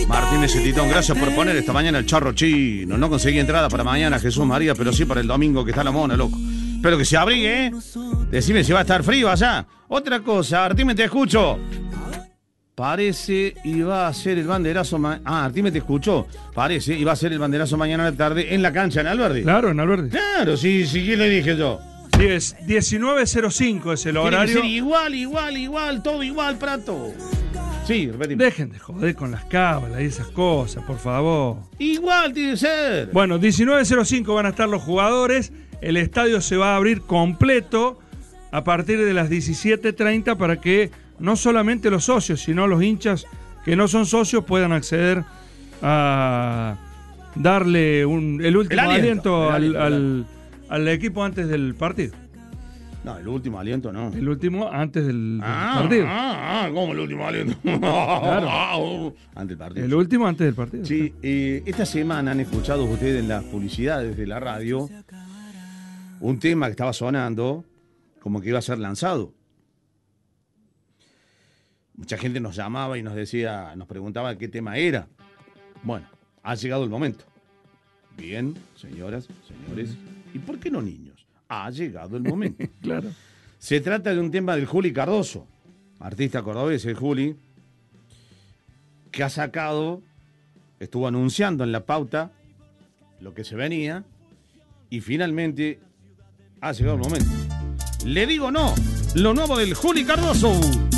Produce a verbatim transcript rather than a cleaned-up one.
Martínez y Titón, gracias por poner esta mañana el charro chino. No conseguí entrada para mañana, Jesús María, pero sí para el domingo que está la mona, loco. Espero que se abrigue, ¿eh? Decime si va a estar frío allá. Otra cosa, Artime, te escucho. Parece iba a ser el banderazo... Ma- ah, Artime, te escucho. Parece iba a ser el banderazo mañana a la tarde en la cancha, en Alberdi. Claro, en Alberdi. Claro, sí, sí, ¿qué le dije yo? Sí, es diecinueve cero cinco es el Tiene que horario. ser igual, igual, igual, todo igual, Prato. Sí, repetime. Dejen de joder con las cábalas y esas cosas, por favor. Igual tiene que ser. Bueno, diecinueve cero cinco van a estar los jugadores. El estadio se va a abrir completo a partir de las diecisiete treinta para que no solamente los socios, sino los hinchas que no son socios puedan acceder a darle un, el último El aliento, aliento, el aliento, al, el al, al equipo antes del partido. No, el último aliento no. El último antes del, del Ah, partido. ah, ah, ¿cómo el último aliento? Claro. Antes del partido. El último antes del partido. Sí, eh, esta semana han escuchado ustedes en las publicidades de la radio un tema que estaba sonando como que iba a ser lanzado. Mucha gente nos llamaba y nos decía, nos preguntaba qué tema era. Bueno, ha llegado el momento. Bien, señoras, señores, ¿y por qué no niños? Ha llegado el momento. Claro. Se trata de un tema del Juli Cardoso, artista cordobés, el Juli, que ha sacado, estuvo anunciando en la pauta lo que se venía y finalmente ha llegado el momento. Le digo no, lo nuevo del Juli Cardoso.